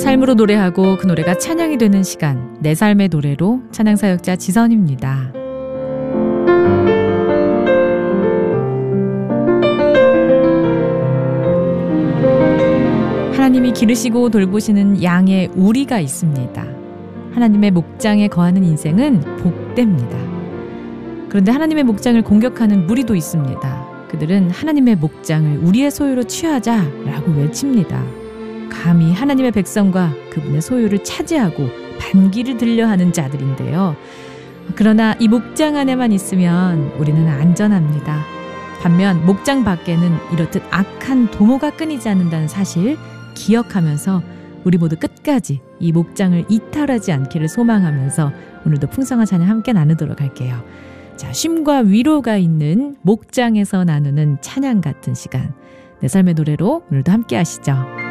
삶으로 노래하고 그 노래가 찬양이 되는 시간, 내 삶의 노래로 찬양사역자 지선입니다. 하나님이 기르시고 돌보시는 양의 우리가 있습니다. 하나님의 목장에 거하는 인생은 복됩니다. 그런데 하나님의 목장을 공격하는 무리도 있습니다. 그들은 하나님의 목장을 우리의 소유로 취하자라고 외칩니다. 감히 하나님의 백성과 그분의 소유를 차지하고 반기를 들려 하는 자들인데요. 그러나 이 목장 안에만 있으면 우리는 안전합니다. 반면 목장 밖에는 이렇듯 악한 도모가 끊이지 않는다는 사실 기억하면서 우리 모두 끝까지 이 목장을 이탈하지 않기를 소망하면서 오늘도 풍성한 찬양 함께 나누도록 할게요. 자, 쉼과 위로가 있는 목장에서 나누는 찬양 같은 시간, 내 삶의 노래로 오늘도 함께 하시죠.